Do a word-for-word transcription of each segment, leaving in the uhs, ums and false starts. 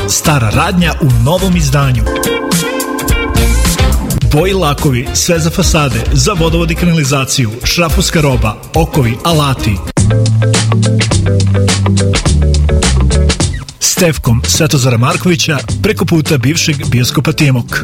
Stara radnja u novom izdanju. Boji lakovi, sve za fasade, za vodovod i kanalizaciju, šrafovska roba, okovi, alati. Stefkom Svetozara Markovića preko puta bivšeg bioskopa Timok.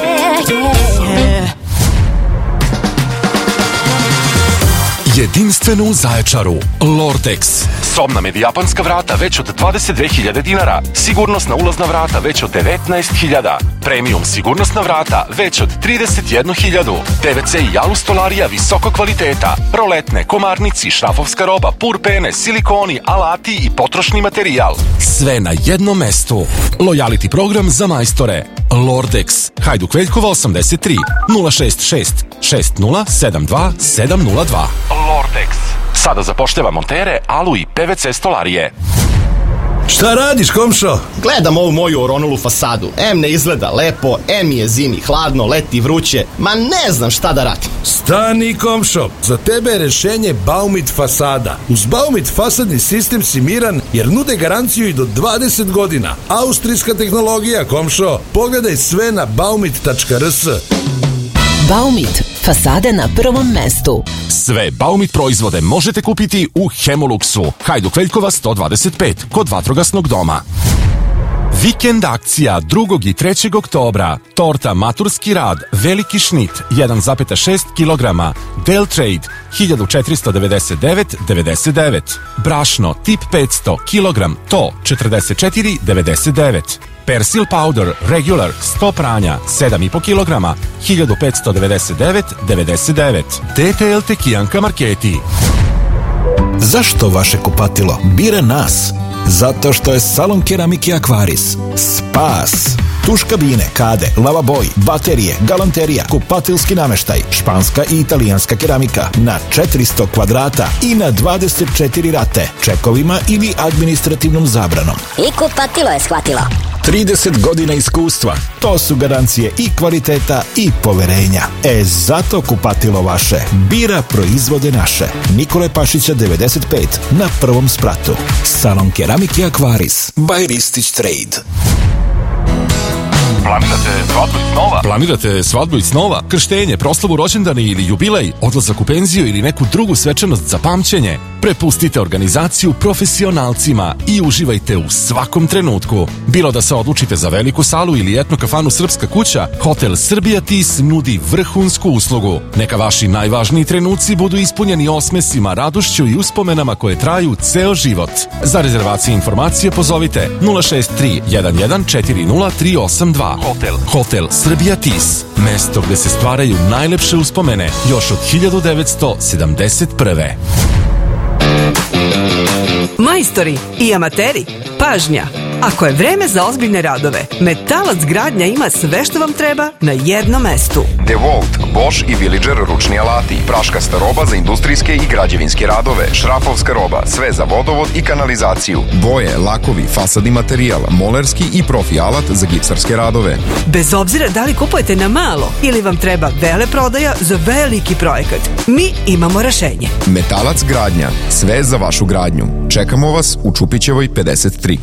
Jedinstveno u Zaječaru, Lordex. Sobna medijapanska vrata već od dvadeset dve hiljade dinara. Sigurnosna ulazna vrata već od devetnaest hiljada. Premium sigurnosna vrata već od trideset jednu hiljadu. P V C i jalu stolarija visokog kvaliteta. Roletne, komarnici, šrafovska roba, purpene, silikoni, alati i potrošni materijal. Sve na jednom mestu. Lojality program za majstore. Lordex. Hajduk Veljkova osamdeset tri, nula šest šest šest nula sedam dva sedam nula dva. Lordex. Sada zapošljava montere, alu i P V C stolarije. Šta radiš, komšo? Gledam ovu moju oronulu fasadu. Em ne izgleda lepo, em je zimi hladno, leti vruće. Ma ne znam šta da radim. Stani, komšo, za tebe je rešenje Baumit fasada. Uz Baumit fasadni sistem si miran jer nude garanciju i do dvadeset godina. Austrijska tehnologija, komšo. Pogledaj sve na baumit tačka r s. Baumit, fasade na prvom mestu. Sve Baumit proizvode možete kupiti u Hemoluxu. Hajduk Veljkova sto dvadeset pet, kod vatrogasnog doma. Vikend akcija drugog i trećeg oktobra. Torta Maturski rad, veliki šnit, jedan zarez šest kilograma. Del Trade, hiljadu četiristo devedeset devet zarez devedeset devet. Brašno, tip petsto, kilogram, to, četrdeset četiri zarez devedeset devet. Persil powder, regular, sto pranja, sedam i po kilograma, hiljadu petsto devedeset devet zarez devedeset devet. T T L Tekijanka Marketi. Zašto vaše kupatilo bira nas? Zato što je salon keramike Akvaris spas. Tuš kabine, kade, lavaboj, baterije, galanterija, kupatilski nameštaj, španska i italijanska keramika na četiristo kvadrata i na dvadeset četiri rate, čekovima ili administrativnom zabranom. I kupatilo je shvatilo. trideset godina iskustva, to su garancije i kvaliteta i poverenja. E, zato kupatilo vaše bira proizvode naše. Nikole Pašića devedeset pet na prvom spratu. Salon keramike Akvaris by Ristić Trade. Planirate svadbu i snova? Planirate svadbu i snova? Krštenje, proslavu rođendana ili jubilej, odlazak u penziju ili neku drugu svečanost za pamćenje? Prepustite organizaciju profesionalcima i uživajte u svakom trenutku. Bilo da se odlučite za veliku salu ili etno kafanu Srpska kuća, Hotel Srbija Tis nudi vrhunsku uslugu. Neka vaši najvažniji trenuci budu ispunjeni osmesima, radošću i uspomenama koje traju ceo život. Za rezervacije i informacije pozovite nula šest tri jedan jedan četiri nula tri osam dva. Hotel, Hotel Srbija Tis. Mesto gde se stvaraju najlepše uspomene još od hiljadu devetsto sedamdeset prve. Majstori i amateri, pažnja! Ako je vreme za ozbiljne radove, Metalac gradnja ima sve što vam treba na jednom mestu. DeWalt, Bosch i Villager ručni alati, praškasta roba za industrijske i građevinske radove, šrafovska roba, sve za vodovod i kanalizaciju, boje, lakovi, fasadni materijal, molerski i profi alat za gipsarske radove. Bez obzira da li kupujete na malo ili vam treba veleprodaja za veliki projekat, mi imamo rešenje. Metalac gradnja, sve za vašu gradnju. Čekamo vas u Čupićevoj pedeset tri.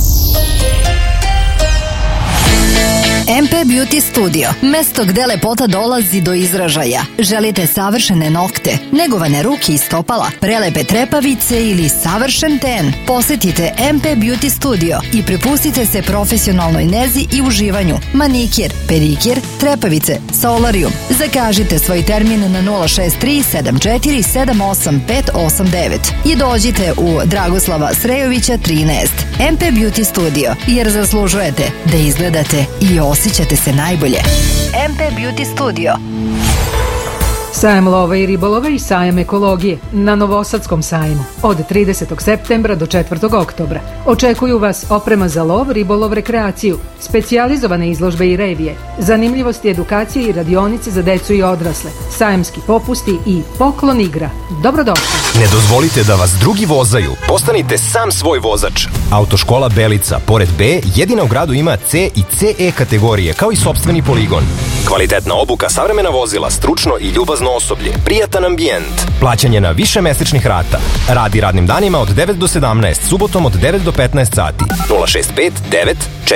M P Beauty Studio, mesto gde lepota dolazi do izražaja. Želite savršene nokte, negovane ruke i stopala, prelepe trepavice ili savršen ten? Posetite M P Beauty Studio i prepustite se profesionalnoj nezi i uživanju. Manikir, pedikir, trepavice, solarijum. Zakažite svoj termin na nula šest tri sedam četiri sedam osam pet osam devet i dođite u Dragoslava Srejovića trinaest. M P Beauty Studio, jer zaslužujete da izgledate i osjećate se najbolje. M P Beauty Studio. Sajam lova i ribolova i sajam ekologije na Novosadskom sajmu od tridesetog septembra do četvrtog oktobra. Očekuju vas oprema za lov, ribolov, rekreaciju, specijalizovane izložbe i revije, zanimljivosti, edukacije i radionice za decu i odrasle, sajamski popusti i poklon igra. Dobrodošli! Ne dozvolite da vas drugi vozaju. Postanite sam svoj vozač. Autoškola Belica, pored B, jedina u gradu ima C i C E kategorije, kao i sopstveni poligon. Kvalitetna obuka, savremena vozila, stručno i ljubazno osoblje, prijatan ambijent, plaćanje na više mesečnih rata. Radi radnim danima od devet do sedamnaest, subotom od devet do petnaest sati. nula šest pet devet četiri